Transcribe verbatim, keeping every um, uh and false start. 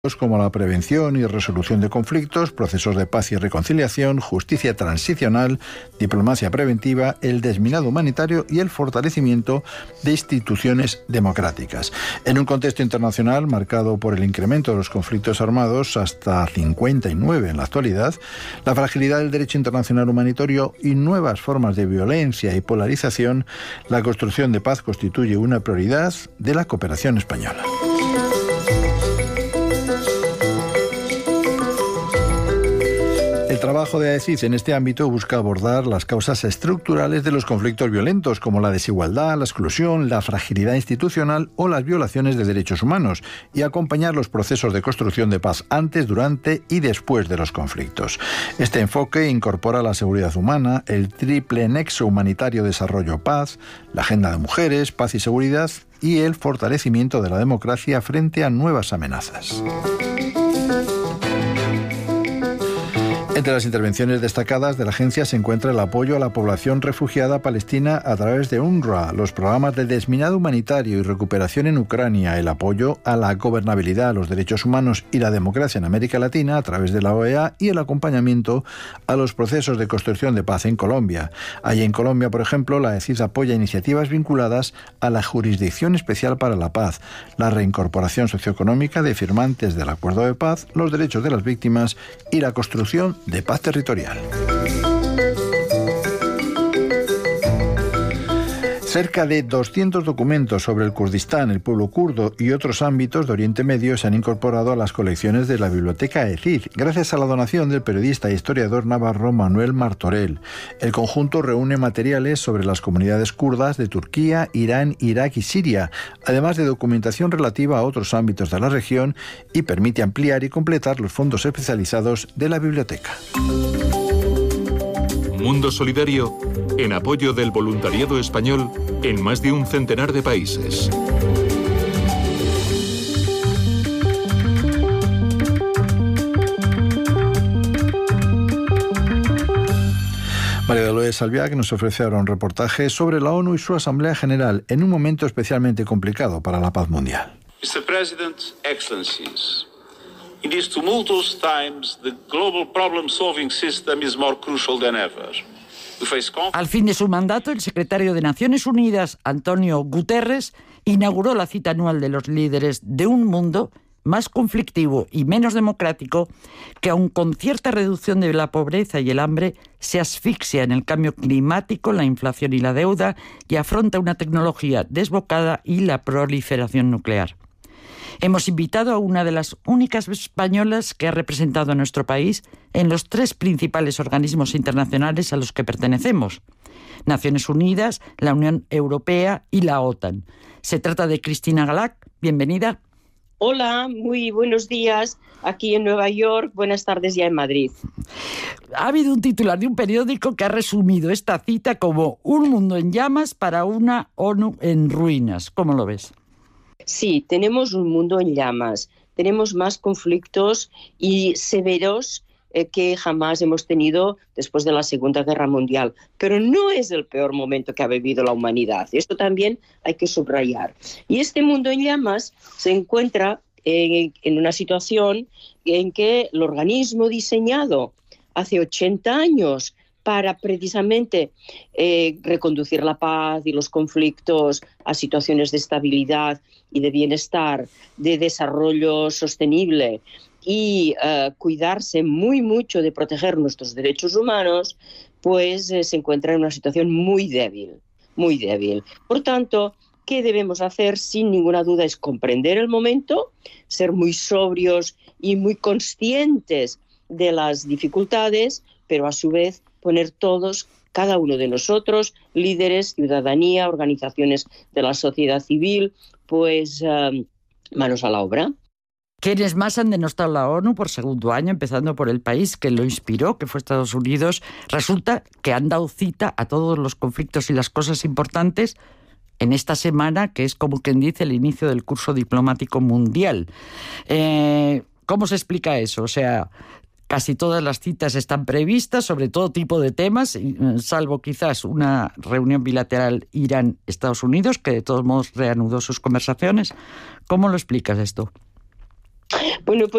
como la prevención y resolución de conflictos, procesos de paz y reconciliación, justicia transicional, diplomacia preventiva, el desminado humanitario y el fortalecimiento de instituciones democráticas. En un contexto internacional marcado por el incremento de los conflictos armados, hasta cincuenta y nueve en la actualidad, la fragilidad del derecho internacional humanitario y nuevas formas de violencia y polarización, la construcción de paz constituye una prioridad de la cooperación española. El trabajo de AECID en este ámbito busca abordar las causas estructurales de los conflictos violentos, como la desigualdad, la exclusión, la fragilidad institucional o las violaciones de derechos humanos, y acompañar los procesos de construcción de paz antes, durante y después de los conflictos. Este enfoque incorpora la seguridad humana, el triple nexo humanitario desarrollo-paz, la agenda de mujeres, paz y seguridad y el fortalecimiento de la democracia frente a nuevas amenazas. Entre las intervenciones destacadas de la agencia se encuentra el apoyo a la población refugiada palestina a través de UNRWA, los programas de desminado humanitario y recuperación en Ucrania, el apoyo a la gobernabilidad, los derechos humanos y la democracia en América Latina a través de la O E A y el acompañamiento a los procesos de construcción de paz en Colombia. Allí en Colombia, por ejemplo, la AECID apoya iniciativas vinculadas a la Jurisdicción Especial para la Paz, la reincorporación socioeconómica de firmantes del Acuerdo de Paz, los derechos de las víctimas y la construcción de paz territorial. Cerca de doscientos documentos sobre el Kurdistán, el pueblo kurdo y otros ámbitos de Oriente Medio se han incorporado a las colecciones de la Biblioteca AECID, gracias a la donación del periodista e historiador navarro Manuel Martorell. El conjunto reúne materiales sobre las comunidades kurdas de Turquía, Irán, Irak y Siria, además de documentación relativa a otros ámbitos de la región, y permite ampliar y completar los fondos especializados de la biblioteca. Mundo Solidario, en apoyo del voluntariado español en más de un centenar de países. María Dolores Albiac nos ofrece ahora un reportaje sobre la ONU y su Asamblea General en un momento especialmente complicado para la paz mundial. mister President, Excellencies, in these tumultuous times, the global problem-solving system is more crucial than ever. Al fin de su mandato, el secretario de Naciones Unidas, Antonio Guterres, inauguró la cita anual de los líderes de un mundo más conflictivo y menos democrático que, aun con cierta reducción de la pobreza y el hambre, se asfixia en el cambio climático, la inflación y la deuda, y afronta una tecnología desbocada y la proliferación nuclear. Hemos invitado a una de las únicas españolas que ha representado a nuestro país en los tres principales organismos internacionales a los que pertenecemos: Naciones Unidas, la Unión Europea y la OTAN. Se trata de Cristina Galac. Bienvenida. Hola, muy buenos días aquí en Nueva York, buenas tardes ya en Madrid. Ha habido un titular de un periódico que ha resumido esta cita como un mundo en llamas para una ONU en ruinas. ¿Cómo lo ves? Sí, tenemos un mundo en llamas, tenemos más conflictos y severos eh, que jamás hemos tenido después de la Segunda Guerra Mundial, pero no es el peor momento que ha vivido la humanidad, esto también hay que subrayar. Y este mundo en llamas se encuentra en, en una situación en que el organismo diseñado hace ochenta años para precisamente eh, reconducir la paz y los conflictos a situaciones de estabilidad y de bienestar, de desarrollo sostenible y uh, cuidarse muy mucho de proteger nuestros derechos humanos, pues eh, se encuentra en una situación muy débil, muy débil. Por tanto, ¿qué debemos hacer? Sin ninguna duda es comprender el momento, ser muy sobrios y muy conscientes de las dificultades, pero a su vez poner todos, cada uno de nosotros, líderes, ciudadanía, organizaciones de la sociedad civil, pues uh, manos a la obra. ¿Quiénes más han denostado la ONU por segundo año, empezando por el país que lo inspiró, que fue Estados Unidos? Resulta que han dado cita a todos los conflictos y las cosas importantes en esta semana, que es como quien dice el inicio del curso diplomático mundial. Eh, ¿Cómo se explica eso? O sea, casi todas las citas están previstas sobre todo tipo de temas, salvo quizás una reunión bilateral Irán-Estados Unidos, que de todos modos reanudó sus conversaciones. ¿Cómo lo explicas esto? Bueno, pues